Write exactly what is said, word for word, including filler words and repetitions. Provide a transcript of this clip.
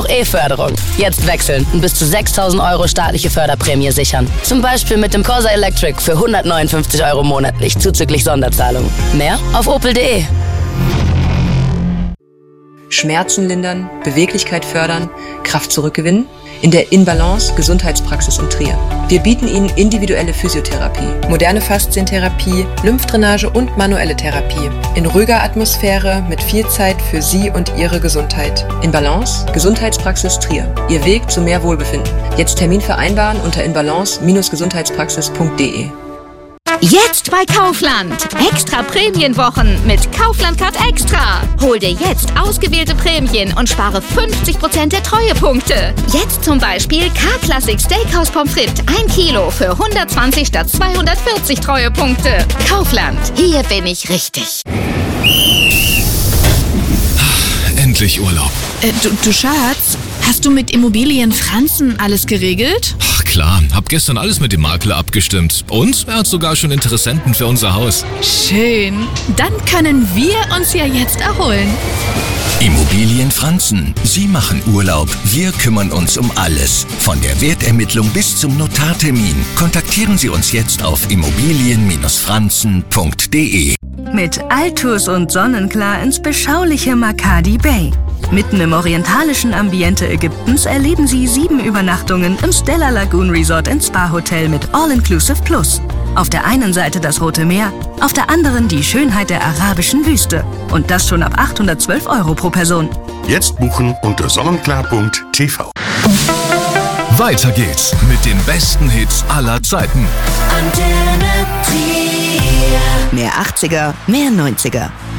auch E-Förderung. Jetzt wechseln und bis zu sechstausend Euro staatliche Förderprämie sichern. Zum Beispiel mit dem Corsa Electric für hundertneunundfünfzig Euro monatlich zuzüglich Sonderzahlung. Mehr auf opel punkt de. Schmerzen lindern, Beweglichkeit fördern, Kraft zurückgewinnen? In der InBalance Gesundheitspraxis in Trier. Wir bieten Ihnen individuelle Physiotherapie, moderne Faszientherapie, Lymphdrainage und manuelle Therapie. In ruhiger Atmosphäre mit viel Zeit für Sie und Ihre Gesundheit. InBalance Gesundheitspraxis Trier. Ihr Weg zu mehr Wohlbefinden. Jetzt Termin vereinbaren unter inbalance Bindestrich gesundheitspraxis punkt de. Jetzt bei Kaufland. Extra Prämienwochen mit Kaufland Card Extra. Hol dir jetzt ausgewählte Prämien und spare fünfzig Prozent der Treuepunkte. Jetzt zum Beispiel K-Classic Steakhouse Pommes frites ein Kilo für hundertzwanzig statt zweihundertvierzig Treuepunkte. Kaufland. Hier bin ich richtig. Endlich Urlaub. Äh, du, du Schatz, hast du mit Immobilien Franzen alles geregelt? Ach klar, hab gestern alles mit dem Makler abgestimmt. Und er hat sogar schon Interessenten für unser Haus. Schön. Dann können wir uns ja jetzt erholen. Immobilien Franzen. Sie machen Urlaub. Wir kümmern uns um alles. Von der Wertermittlung bis zum Notartermin. Kontaktieren Sie uns jetzt auf immobilien franzen punkt de. Mit Altus und Sonnenklar ins beschauliche Makadi Bay. Mitten im orientalischen Ambiente Ägyptens erleben Sie sieben Übernachtungen im Stella Lagoon Resort and Spa Hotel mit All-Inclusive Plus. Auf der einen Seite das Rote Meer, auf der anderen die Schönheit der arabischen Wüste. Und das schon ab achthundertzwölf Euro pro Person. Jetzt buchen unter sonnenklar punkt t v. Weiter geht's mit den besten Hits aller Zeiten. Mehr achtziger, mehr neunziger.